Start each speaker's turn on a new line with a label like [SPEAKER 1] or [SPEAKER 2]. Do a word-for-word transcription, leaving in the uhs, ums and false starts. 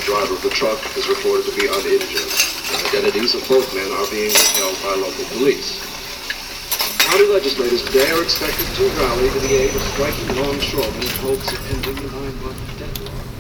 [SPEAKER 1] The driver of the truck is reported to be uninjured. The identities of both men are being withheld by local police. County legislators today are expected to rally to the aid of striking longshoremen in hopes of ending the nine-month deadlock.